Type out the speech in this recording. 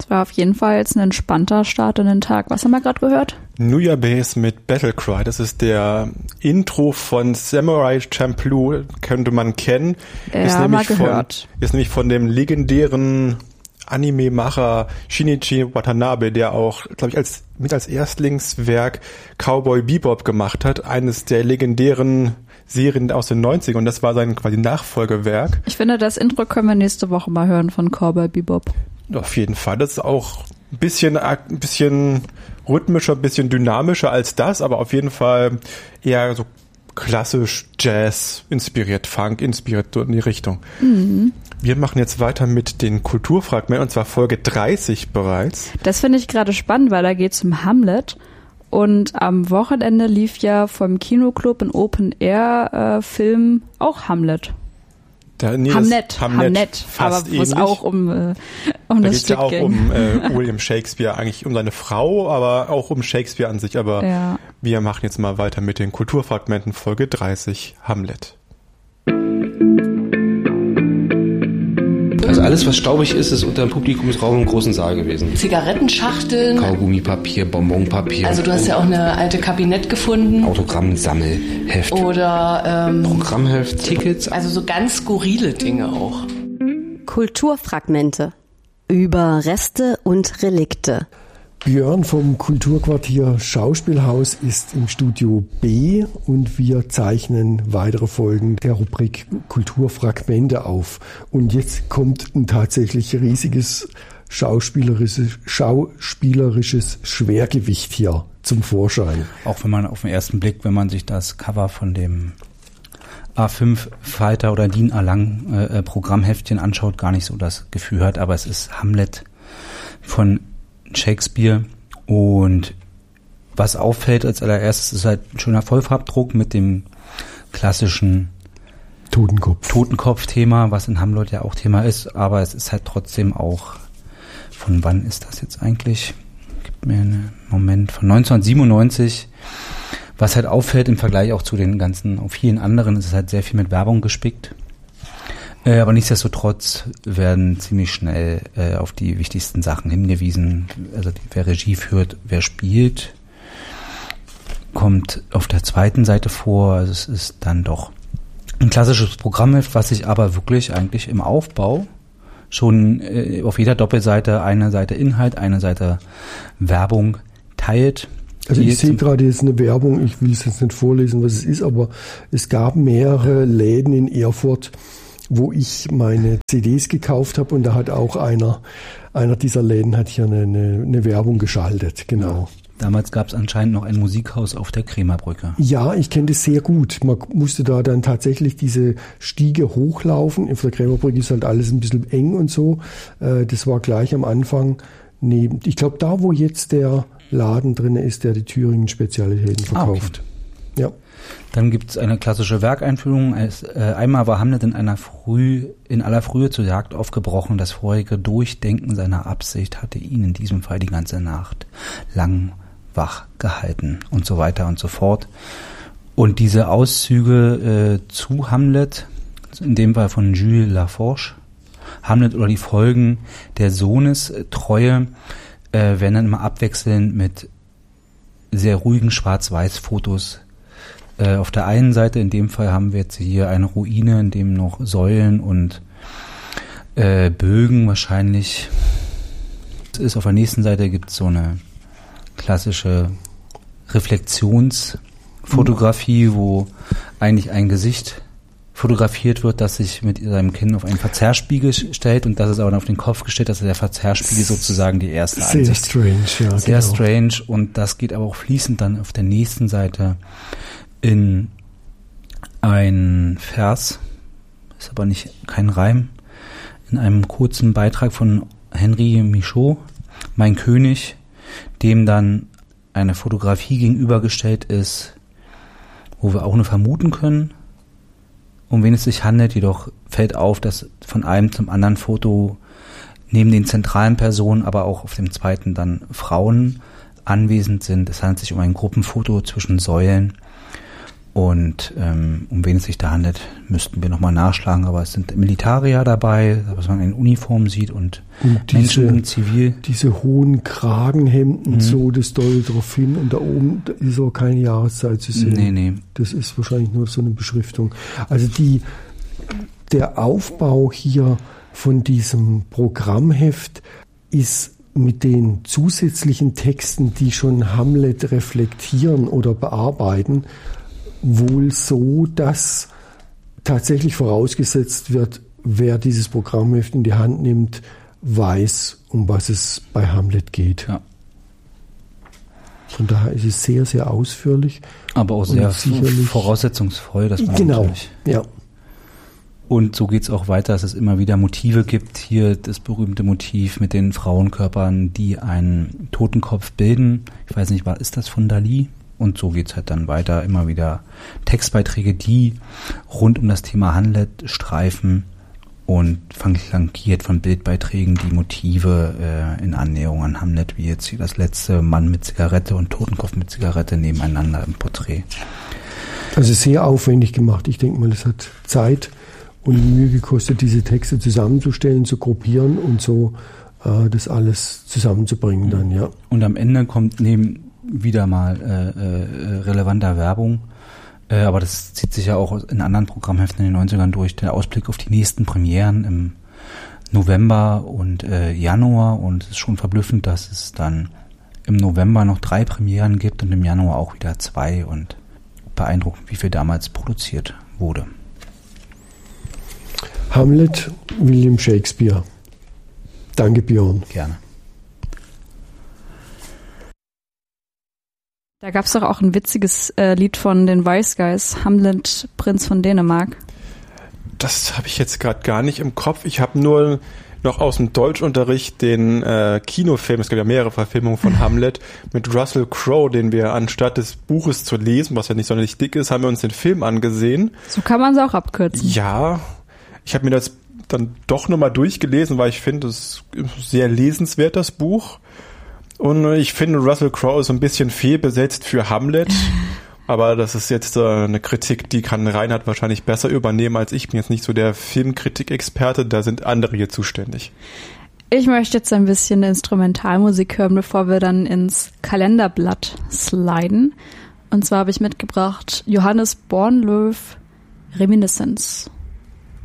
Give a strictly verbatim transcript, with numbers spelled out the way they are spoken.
War auf jeden Fall jetzt ein entspannter Start in den Tag. Was haben wir gerade gehört? Nuya Base mit Battlecry. Das ist der Intro von Samurai Champloo, könnte man kennen. Ja, ist mal nämlich gehört. Von, ist nämlich von dem legendären Anime-Macher Shinichi Watanabe, der auch, glaube ich, als mit als Erstlingswerk Cowboy Bebop gemacht hat. Eines der legendären Serien aus den neunzigern. Und das war sein quasi Nachfolgewerk. Ich finde, das Intro können wir nächste Woche mal hören von Cowboy Bebop. Auf jeden Fall. Das ist auch ein bisschen, ein bisschen rhythmischer, ein bisschen dynamischer als das, aber auf jeden Fall eher so klassisch Jazz inspiriert, Funk inspiriert, so in die Richtung. Mhm. Wir machen jetzt weiter mit den Kulturfragmenten, und zwar Folge dreißig bereits. Das finde ich gerade spannend, weil da geht es um Hamlet. Und am Wochenende lief ja vom Kinoclub ein Open-Air-Film auch Hamlet. Da, nee, Hamlet, Hamlet, Hamlet, aber wo es auch um, äh, um da das Stück ja auch ging. um äh, William Shakespeare, eigentlich um seine Frau, aber auch um Shakespeare an sich. Aber ja. Wir machen jetzt mal weiter mit den Kulturfragmenten, Folge dreißig, Hamlet. Also alles, was staubig ist, ist unter dem Publikumsraum im großen Saal gewesen. Zigarettenschachteln. Kaugummipapier, Bonbonpapier. Also du hast ja auch eine alte Kabinett gefunden. Autogrammsammelheft. Oder ähm, Programmheft, Tickets. Also so ganz skurrile Dinge auch. Kulturfragmente. Überreste und Relikte. Björn vom Kulturquartier Schauspielhaus ist im Studio B und wir zeichnen weitere Folgen der Rubrik Kulturfragmente auf. Und jetzt kommt ein tatsächlich riesiges schauspielerisches, schauspielerisches Schwergewicht hier zum Vorschein. Auch wenn man auf den ersten Blick, wenn man sich das Cover von dem A fünf Fighter oder D I N A-Lang äh, Programmheftchen anschaut, gar nicht so das Gefühl hat, aber es ist Hamlet von Shakespeare, und was auffällt als allererstes ist halt ein schöner Vollfarbdruck mit dem klassischen Totenkopf. Totenkopf-Thema, was in Hamlet ja auch Thema ist, aber es ist halt trotzdem auch, von wann ist das jetzt eigentlich? Gib mir einen Moment, von neunzehnhundertsiebenundneunzig. Was halt auffällt im Vergleich auch zu den ganzen, auf vielen anderen, ist es halt sehr viel mit Werbung gespickt. Äh, aber nichtsdestotrotz werden ziemlich schnell äh, auf die wichtigsten Sachen hingewiesen. Also die, wer Regie führt, wer spielt, kommt auf der zweiten Seite vor. Also es ist dann doch ein klassisches Programmheft, was sich aber wirklich eigentlich im Aufbau schon äh, auf jeder Doppelseite eine Seite Inhalt, eine Seite Werbung teilt. Also ich sehe gerade jetzt eine Werbung, ich will es jetzt nicht vorlesen, was es ist, aber es gab mehrere Läden in Erfurt, wo ich meine C Ds gekauft habe, und da hat auch einer, einer dieser Läden hat hier eine, eine, eine Werbung geschaltet, genau. Damals gab es anscheinend noch ein Musikhaus auf der Krämerbrücke. Ja, ich kenne das sehr gut. Man musste da dann tatsächlich diese Stiege hochlaufen. Auf der Krämerbrücke ist halt alles ein bisschen eng und so. Das war gleich am Anfang neben, ich glaube da, wo jetzt der Laden drin ist, der die Thüringen Spezialitäten verkauft. Ah, okay. Ja. Dann gibt es eine klassische Werkeinführung. Es, äh, einmal war Hamlet in einer Früh, in aller Frühe zur Jagd aufgebrochen. Das vorherige Durchdenken seiner Absicht hatte ihn in diesem Fall die ganze Nacht lang wach gehalten und so weiter und so fort. Und diese Auszüge äh, zu Hamlet, in dem Fall von Jules Laforge, Hamlet oder die Folgen der Sohnestreue, äh, werden dann immer abwechselnd mit sehr ruhigen Schwarz-Weiß-Fotos. Äh, auf der einen Seite, in dem Fall haben wir jetzt hier eine Ruine, in dem noch Säulen und äh, Bögen wahrscheinlich ist. Auf der nächsten Seite gibt es so eine klassische Reflexionsfotografie, wo eigentlich ein Gesicht fotografiert wird, das sich mit seinem Kinn auf einen Verzerrspiegel stellt, und das ist aber dann auf den Kopf gestellt, dass der Verzerrspiegel sozusagen die erste Sehr Ansicht. strange, ja. Sehr genau. strange, und das geht aber auch fließend dann auf der nächsten Seite in ein Vers, ist aber nicht kein Reim, in einem kurzen Beitrag von Henri Michaud, Mein König, dem dann eine Fotografie gegenübergestellt ist, wo wir auch nur vermuten können, um wen es sich handelt. Jedoch fällt auf, dass von einem zum anderen Foto neben den zentralen Personen, aber auch auf dem zweiten dann Frauen anwesend sind. Es handelt sich um ein Gruppenfoto zwischen Säulen Und ähm, um wen es sich da handelt, müssten wir nochmal nachschlagen, aber es sind Militarier dabei, was man in Uniform sieht und, und diese, Menschen im Zivil. Diese hohen Kragenhemden, mhm. so, das deutet darauf hin und da oben da ist auch keine Jahreszeit zu sehen. Nee, nee. Das ist wahrscheinlich nur so eine Beschriftung. Also die, der Aufbau hier von diesem Programmheft ist mit den zusätzlichen Texten, die schon Hamlet reflektieren oder bearbeiten, wohl so, dass tatsächlich vorausgesetzt wird, wer dieses Programmheft in die Hand nimmt, weiß, um was es bei Hamlet geht. Ja. Von daher ist es sehr, sehr ausführlich. Aber auch sehr voraussetzungsvoll, dass man genau, natürlich. Ja. Und so geht's auch weiter, dass es immer wieder Motive gibt. Hier das berühmte Motiv mit den Frauenkörpern, die einen Totenkopf bilden. Ich weiß nicht, was ist das von Dali? Und so geht's halt dann weiter. Immer wieder Textbeiträge, die rund um das Thema Hamlet streifen und flankiert von Bildbeiträgen, die Motive äh, in Annäherung an Hamlet, wie jetzt hier das letzte Mann mit Zigarette und Totenkopf mit Zigarette nebeneinander im Porträt. Also sehr aufwendig gemacht. Ich denke mal, es hat Zeit und Mühe gekostet, diese Texte zusammenzustellen, zu gruppieren und so äh, das alles zusammenzubringen dann, ja. Und am Ende kommt neben wieder mal äh, äh, relevanter Werbung, äh, aber das zieht sich ja auch in anderen Programmheften in den neunzigern durch, der Ausblick auf die nächsten Premieren im November und äh, Januar, und es ist schon verblüffend, dass es dann im November noch drei Premieren gibt und im Januar auch wieder zwei, und beeindruckend, wie viel damals produziert wurde. Hamlet, William Shakespeare. Danke, Björn. Gerne. Da gab es doch auch ein witziges äh, Lied von den Wise Guys, Hamlet, Prinz von Dänemark. Das habe ich jetzt gerade gar nicht im Kopf. Ich habe nur noch aus dem Deutschunterricht den äh, Kinofilm, es gibt ja mehrere Verfilmungen von Hamlet, mit Russell Crowe, den wir anstatt des Buches zu lesen, was ja nicht sonderlich dick ist, haben wir uns den Film angesehen. So kann man es auch abkürzen. Ja, ich habe mir das dann doch nochmal durchgelesen, weil ich finde, es ist sehr lesenswert, das Buch. Und ich finde, Russell Crowe ist ein bisschen fehlbesetzt für Hamlet. Aber das ist jetzt äh, eine Kritik, die kann Reinhard wahrscheinlich besser übernehmen als ich. Ich bin jetzt nicht so der Filmkritik-Experte, da sind andere hier zuständig. Ich möchte jetzt ein bisschen Instrumentalmusik hören, bevor wir dann ins Kalenderblatt sliden. Und zwar habe ich mitgebracht Johannes Bornlöw, Reminiscence.